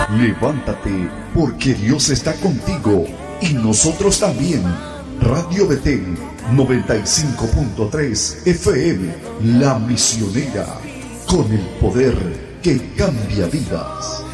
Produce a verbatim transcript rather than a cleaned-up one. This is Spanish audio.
Levántate, porque Dios está contigo y nosotros también. Radio Betén noventa y cinco punto tres F M, La Misionera, con el poder que cambia vidas.